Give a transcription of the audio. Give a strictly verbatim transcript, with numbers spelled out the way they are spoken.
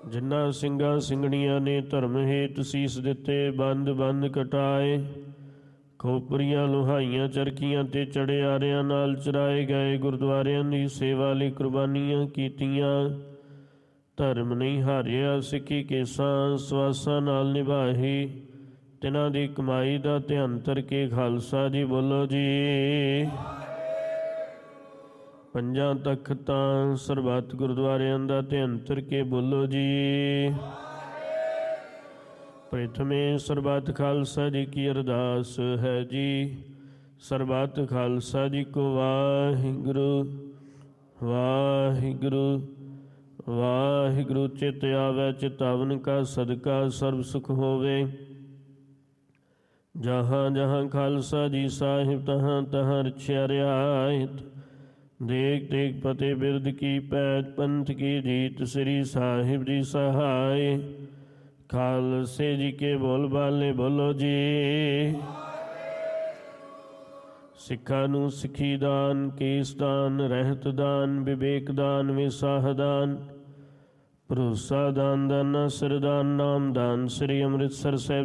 ਜਿਨ੍ਹਾਂ ਸਿੰਘਾਂ ਸਿੰਘਣੀਆਂ ਨੇ ਧਰਮ ਹੇਤ ਸੀਸ ਦਿੱਤੇ, ਬੰਦ ਬੰਦ ਕਟਾਏ, ਖੋਪਰੀਆਂ ਲੁਹਾਈਆਂ ਚਰਖੀਆਂ ਤੇ ਚੜਿਆਰਿਆਂ ਨਾਲ ਚਰਾਏ ਗਏ, ਗੁਰਦੁਆਰਿਆਂ ਦੀ ਸੇਵਾ ਲਈ ਕੁਰਬਾਨੀਆਂ ਕੀਤੀਆਂ, ਧਰਮ ਨਹੀਂ ਹਾਰਿਆ, ਸਿੱਖੀ ਕੇਸਾਂ ਸਵਾਸਾਂ ਨਾਲ ਨਿਭਾਹੀ, ਤਿਨਾਂ ਦੀ ਕਮਾਈ ਦਾ ਧਿਆਨ ਧਰ ਕੇ ਖਾਲਸਾ ਜੀ ਬੋਲੋ ਜੀ। ਪੰਜਾਂ ਤਖਤਾਂ ਸਰਬੱਤ ਗੁਰਦੁਆਰਿਆਂ ਦਾ ਧਿਆਨ ਧਰ ਕੇ ਬੋਲੋ ਜੀ। ਪ੍ਰਥਮੇ ਸਰਬੱਤ ਖਾਲਸਾ ਜੀ ਕੀ ਅਰਦਾਸ ਹੈ ਜੀ। ਸਰਬੱਤ ਖਾਲਸਾ ਜੀ ਕੋ ਵਾਹਿਗੁਰੂ ਵਾਹਿਗੁਰੂ ਵਾਹਿਗੁਰੂ। ਚਿਤ ਆਵੈ ਚਿਤਾਵਨ ਕਾ ਸਦਕਾ ਸਰਬ ਸੁਖ ਹੋਵੇ। ਜਹਾਂ ਜਹਾਂ ਖਾਲਸਾ ਜੀ ਸਾਹਿਬ, ਤਹਾਂ ਤਹਾਂ ਰਛਿਆ ਰਿਆਇਤ। ਦੇਖ ਦੇਖ ਫਤਿਹ ਬਿਰਦ ਕੀ ਪੈਜ, ਪੰਥ ਕੀ ਜੀਤ, ਸ੍ਰੀ ਸਾਹਿਬ ਜੀ ਸਹਾਏ। ਖਾਲਸੇ ਜੀ ਕੇ ਬੋਲ ਬਾਲੇ ਬੋਲੋ ਜੀ। ਸਿੱਖਾਂ ਨੂੰ ਸਿੱਖੀ ਦਾਨ, ਕੇਸ ਦਾਨ, ਰਹਿਤ ਦਾਨ, ਵਿਵੇਕ ਦਾਨ, ਵਿਸਾਹ ਦਾਨ, ਭਰੋਸਾ ਦਾਨ, ਦਾਨਾ ਸਿਰਦਾਨ, ਨਾਮ ਦਾਨ, ਸ੍ਰੀ ਅੰਮ੍ਰਿਤਸਰ ਸਾਹਿਬ